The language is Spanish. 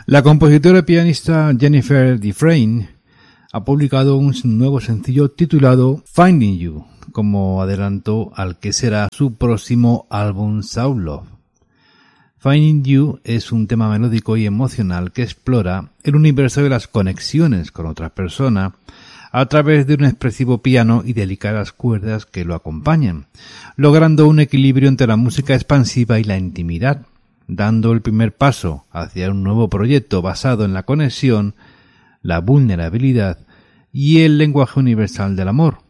La compositora y pianista Jennifer Dufresne ha publicado un nuevo sencillo titulado Finding You, como adelanto al que será su próximo álbum Soul Love. Finding You es un tema melódico y emocional que explora el universo de las conexiones con otras personas a través de un expresivo piano y delicadas cuerdas que lo acompañan, logrando un equilibrio entre la música expansiva y la intimidad, dando el primer paso hacia un nuevo proyecto basado en la conexión, la vulnerabilidad y el lenguaje universal del amor,